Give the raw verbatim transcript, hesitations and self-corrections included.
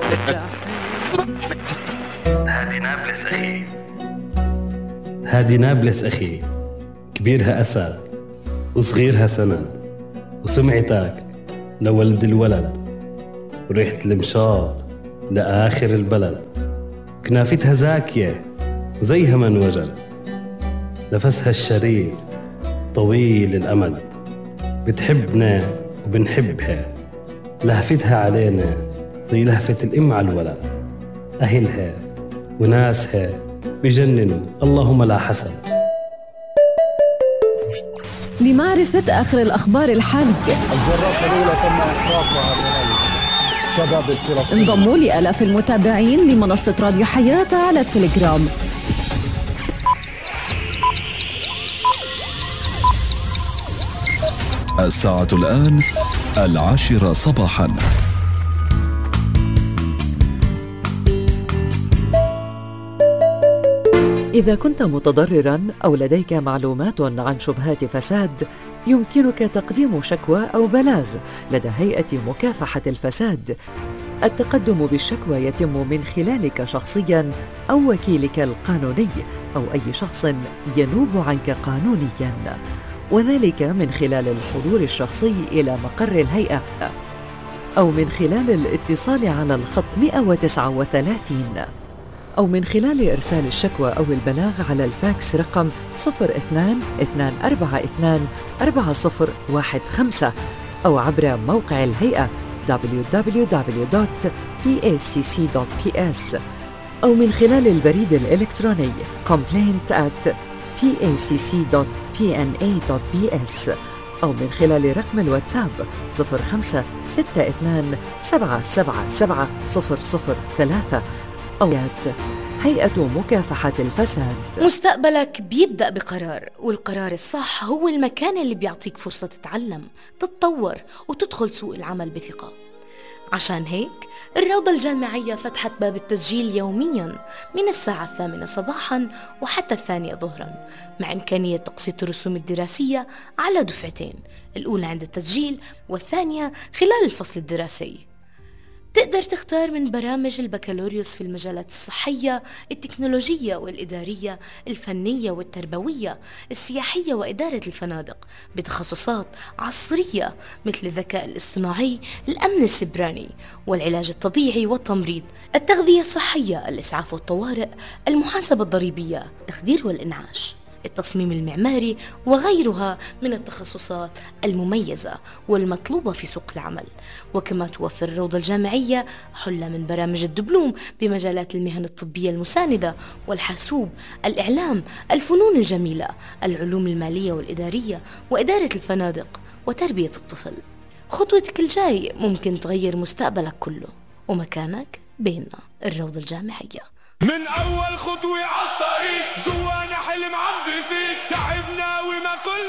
هادي نابلس أخي، هادي نابلس أخي، كبيرها أسد وصغيرها سند، وسمعتك لولد الولد، وريحة المشاط لآخر البلد. كنافتها زاكية وزيها من وجد، نفسها الشريف طويل الأمد، بتحبنا وبنحبها، لهفتها علينا زي لهفة الأم على الولد. أهلها وناسها بجننوا، اللهم لا حسد. لمعرفة آخر الأخبار الحالية، الجرافة الأولى تم إحراقها من الشباب الفلسطيني. انضموا لآلاف المتابعين لمنصة راديو حياة على التليجرام. الساعة الآن العاشرة صباحا. إذا كنت متضرراً أو لديك معلومات عن شبهات فساد، يمكنك تقديم شكوى أو بلاغ لدى هيئة مكافحة الفساد. التقدم بالشكوى يتم من خلالك شخصياً أو وكيلك القانوني أو أي شخص ينوب عنك قانونياً، وذلك من خلال الحضور الشخصي إلى مقر الهيئة أو من خلال الاتصال على الخط مئة وتسعة وثلاثين أو من خلال إرسال الشكوى أو البلاغ على الفاكس رقم صفر اثنان اثنان أربعة اثنان أربعة صفر واحد خمسة أو عبر موقع الهيئة دبليو دبليو دبليو دوت بي إيه سي سي دوت بي إس أو من خلال البريد الإلكتروني complaint at بي إيه سي سي دوت بي إن إيه دوت بي إس أو من خلال رقم الواتساب صفر خمسة ستة اثنان سبعة سبعة سبعة صفر صفر ثلاثة أو هيئة مكافحة الفساد. مستقبلك بيبدأ بقرار، والقرار الصح هو المكان اللي بيعطيك فرصة تتعلم، تتطور وتدخل سوق العمل بثقة. عشان هيك الروضة الجامعية فتحت باب التسجيل يومياً من الساعة الثامنة صباحاً وحتى الثانية ظهراً، مع إمكانية تقسيط الرسوم الدراسية على دفعتين، الأولى عند التسجيل والثانية خلال الفصل الدراسي. تقدر تختار من برامج البكالوريوس في المجالات الصحية، التكنولوجية والإدارية، الفنية والتربوية، السياحية وإدارة الفنادق، بتخصصات عصرية مثل الذكاء الاصطناعي، الأمن السيبراني، والعلاج الطبيعي والتمريض، التغذية الصحية، الإسعاف والطوارئ، المحاسبة الضريبية، التخدير والإنعاش، التصميم المعماري، وغيرها من التخصصات المميزة والمطلوبة في سوق العمل. وكما توفر الروضة الجامعية حلة من برامج الدبلوم بمجالات المهن الطبية المساندة والحاسوب، الإعلام، الفنون الجميلة، العلوم المالية والإدارية، وإدارة الفنادق، وتربية الطفل. خطوتك الجاي ممكن تغير مستقبلك كله، ومكانك بيننا الروضة الجامعية. من أول خطوة عالطريق جوانا حلم عم بفيك، تعبنا وما كل